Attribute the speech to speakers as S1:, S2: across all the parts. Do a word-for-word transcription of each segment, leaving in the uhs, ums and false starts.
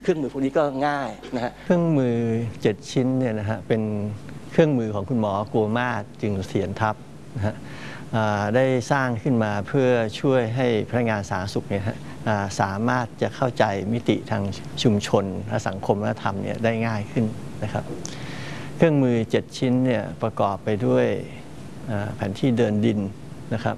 S1: เครื่องมือพวกนี้ก็ง่ายนะฮะ
S2: เครื่องมือเจ็ดชิ้นเนี่ยนะฮะเป็นเครื่องมือของคุณหมอโกมาศจึงเสียรทัพนะฮะได้สร้างขึ้นมาเพื่อช่วยให้พนักงานสาธารณสุขเนี่ยสามารถจะเข้าใจมิติทางชุมชนและสังคมและธรรมเนี่ยได้ง่ายขึ้นนะครับเครื่องมือเจ็ดชิ้นเนี่ยประกอบไปด้วยแผนที่เดินดินนะครับ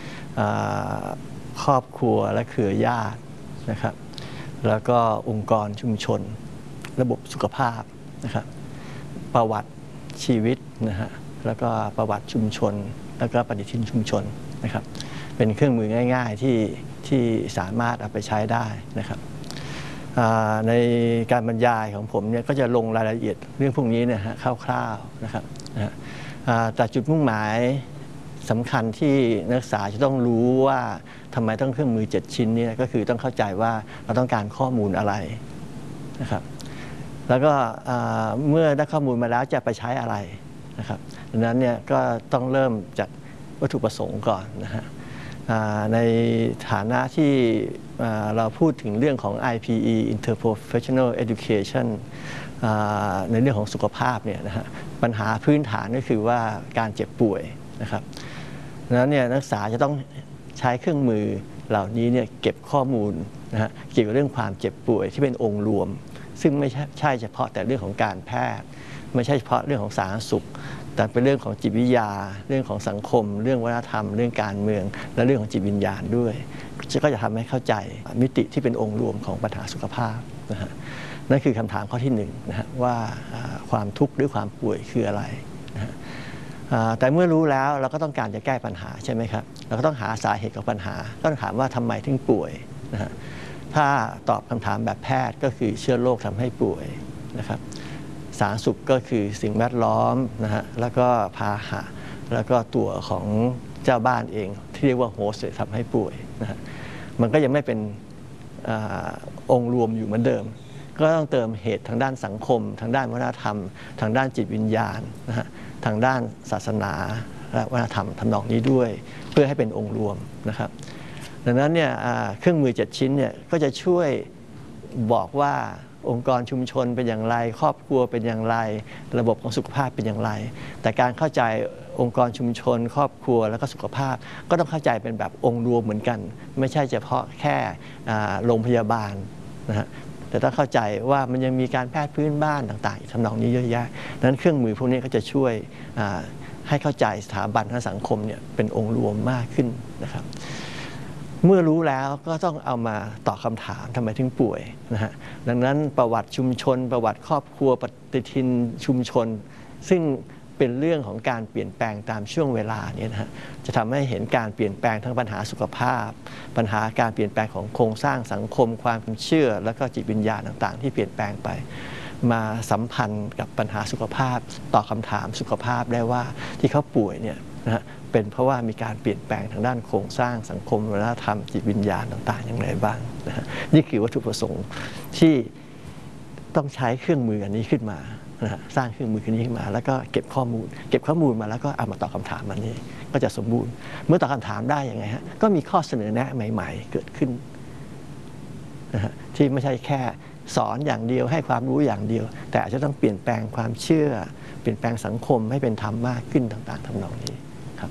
S2: ครอบครัวและเครือญาตินะครับแล้วก็องค์กรชุมชนระบบสุขภาพนะครับประวัติชีวิตนะฮะแล้วก็ประวัติชุมชนแล้วก็ปฏิทินชุมชนนะครับเป็นเครื่องมือง่ายๆที่ที่สามารถเอาไปใช้ได้นะครับในการบรรยายของผมเนี่ยก็จะลงรายละเอียดเรื่องพวกนี้เนี่ยฮะคร่าวๆนะครับแต่จุดมุ่งหมายสำคัญที่นักศึกษาจะต้องรู้ว่าทำไมต้องเครื่องมือเจ็ดชิ้นนี้ก็คือต้องเข้าใจว่าเราต้องการข้อมูลอะไรนะครับแล้วก็เมื่อได้ข้อมูลมาแล้วจะไปใช้อะไรนะครับดังนั้นเนี่ยก็ต้องเริ่มจากวัตถุประสงค์ก่อนนะฮะในฐานะที่เราพูดถึงเรื่องของ ไอ พี อี Interprofessional Education ในเรื่องของสุขภาพเนี่ยนะฮะปัญหาพื้นฐานก็คือว่าการเจ็บป่วยนะครับดังนั้นเนี่ยนักศึกษาจะต้องใช้เครื่องมือเหล่านี้เนี่ยเก็บข้อมูลนะฮะเกี่ยวกับเรื่องความเจ็บป่วยที่เป็นองค์รวมซึ่งไม่ใช่เฉพาะแต่เรื่องของการแพทย์ไม่ใช่เฉพาะเรื่องของสาธารณสุขแต่เป็นเรื่องของจิตวิทยาเรื่องของสังคมเรื่องวัฒนธรรมเรื่องการเมืองและเรื่องของจิตวิญญาณด้วยก็จะทำให้เข้าใจมิติที่เป็นองค์รวมของปัญหาสุขภาพนะฮะนั่นคือคำถามข้อที่หนึ่งนะฮะว่าความทุกข์หรือความป่วยคืออะไรนะฮะแต่เมื่อรู้แล้วเราก็ต้องการจะแก้ปัญหาใช่ไหมครับเราก็ต้องหาสาเหตุของปัญหาก็ต้องถามว่าทำไมถึงป่วยนะฮะถ้าตอบคำถามแบบแพทย์ก็คือเชื้อโรคทำให้ป่วยนะครับสาธารณสุขก็คือสิ่งแวดล้อมนะฮะแล้วก็พาหะแล้วก็ตัวของเจ้าบ้านเองที่เรียกว่าโฮสต์ทำให้ป่วยนะฮะมันก็ยังไม่เป็นอองค์รวมอยู่เหมือนเดิมก็ต้องเติมเหตุทางด้านสังคมทางด้านวัฒนธรรมทางด้านจิตวิญญาณนะฮะทางด้านศาสนาและวัฒนธรรมทำนองนี้ด้วยเพื่อให้เป็นองค์รวมนะครับดังนั้นเนี่ยเครื่องมือเจ็ดชิ้นเนี่ยก็จะช่วยบอกว่าองค์กรชุมชนเป็นอย่างไรครอบครัวเป็นอย่างไรระบบของสุขภาพเป็นอย่างไรแต่การเข้าใจองค์กรชุมชนครอบครัวแล้วก็สุขภาพก็ต้องเข้าใจเป็นแบบองค์รวมเหมือนกันไม่ใช่เฉพาะแค่โรงพยาบาลนะฮะแต่ต้องเข้าใจว่ามันยังมีการแพทย์พื้นบ้านต่างๆทำนองนี้เยอะแยะนั้นเครื่องมือพวกนี้ก็จะช่วยให้เข้าใจสถาบันทางสังคมเนี่ยเป็นองค์รวมมากขึ้นนะครับเมื่อรู้แล้วก็ต้องเอามาตอบคำถามทำไมถึงป่วยนะฮะดังนั้นประวัติชุมชนประวัติครอบครัวปฏิทินชุมชนซึ่งเป็นเรื่องของการเปลี่ยนแปลงตามช่วงเวลาเนี่ยนะฮะจะทำให้เห็นการเปลี่ยนแปลงทั้งปัญหาสุขภาพปัญหาการเปลี่ยนแปลงของโครงสร้างสังคมความเชื่อและก็จิตวิญญาณต่างๆที่เปลี่ยนแปลงไปมาสัมพันธ์กับปัญหาสุขภาพตอบคำถามสุขภาพได้ว่าที่เขาป่วยเนี่ยนะฮะเป็นเพราะว่ามีการเปลี่ยนแปลงทางด้านโครงสร้างสังคมวัฒนธรรมจิตวิญญาณต่างๆอย่างไรบ้างนะฮะนี่คือวัตถุประสงค์ที่ต้องใช้เครื่องมืออันนี้ขึ้นมานะฮะสร้างเครื่องมือนี้ขึ้นมาแล้วก็เก็บข้อมูลเก็บข้อมูลมาแล้วก็เอามาตอบคำถามอันนี้ก็จะสมบูรณ์เมื่อตอบคำถามได้ยังไงฮะก็มีข้อเสนอแนะใหม่ๆเกิดขึ้นนะฮะที่ไม่ใช่แค่สอนอย่างเดียวให้ความรู้อย่างเดียวแต่อาจจะต้องเปลี่ยนแปลงความเชื่อเปลี่ยนแปลงสังคมให้เป็นธรรมมากขึ้นต่างๆทำนองนี้ครับ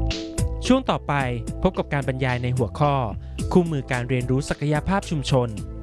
S3: ช่วงต่อไปพบกับการบรรยายในหัวข้อคู่มือการเรียนรู้ศักยภาพชุมชน